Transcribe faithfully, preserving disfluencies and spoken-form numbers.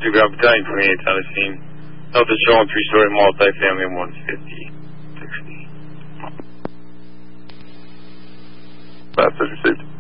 two ground battalion, twenty-eight on the scene. Health is showing three-story multi-family, one fifty. sixty. Message received.